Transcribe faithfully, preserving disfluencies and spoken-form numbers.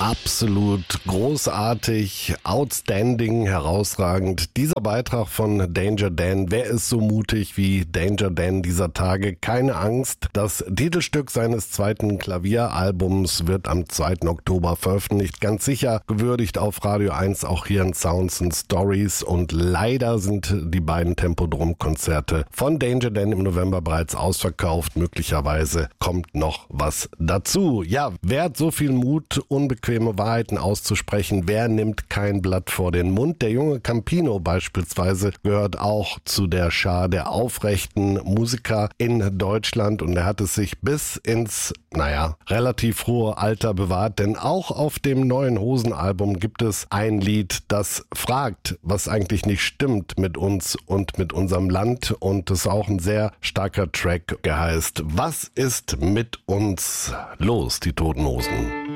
Absolut großartig, outstanding, herausragend. Dieser Beitrag von Danger Dan. Wer ist so mutig wie Danger Dan dieser Tage? Keine Angst. Das Titelstück seines zweiten Klavieralbums wird am zweiten Oktober veröffentlicht. Ganz sicher gewürdigt auf Radio eins, auch hier in Sounds and Stories. Und leider sind die beiden Tempodrom-Konzerte von Danger Dan im November bereits ausverkauft. Möglicherweise kommt noch was dazu. Ja, wer hat so viel Mut, unbequeme Wahrheiten auszusprechen? Wer nimmt kein Blatt vor den Mund? Der junge Campino beispielsweise gehört auch zu der Schar der aufrechten Musiker in Deutschland und er hat es sich bis ins, naja, relativ hohe Alter bewahrt, denn auch auf dem neuen Hosen-Album gibt es ein Lied, das fragt, was eigentlich nicht stimmt mit uns und mit unserem Land, und das ist auch ein sehr starker Track, der heißt "Was ist mit uns los?" Die Toten Hosen.